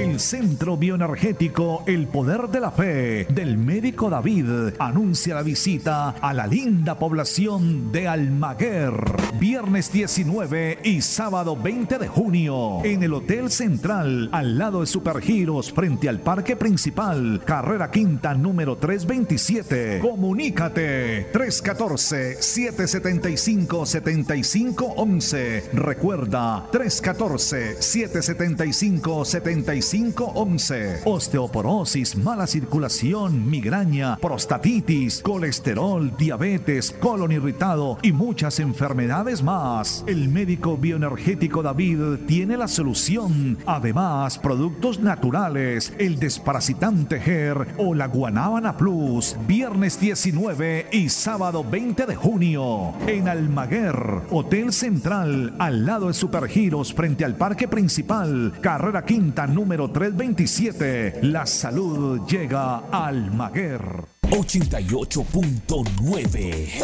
El Centro Bioenergético El Poder de la Fe del médico David anuncia la visita a la linda población de Almaguer, viernes 19 y sábado 20 de junio, en el Hotel Central, al lado de Supergiros, frente al Parque Principal, carrera quinta, número 327. Comunícate 314-775-7511. Recuerda, 314-775-7511. Osteoporosis, mala circulación, migraña, prostatitis, colesterol, diabetes, colon irritado y muchas enfermedades más. El médico bioenergético David tiene la solución. Además, productos naturales, el desparasitante GER o la Guanábana Plus, viernes 19 y sábado 20 de junio, en Almaguer, Hotel Central, al lado de Supergiros, frente al Parque Principal, carrera quinta, número 327. La salud llega a Almaguer. 88.9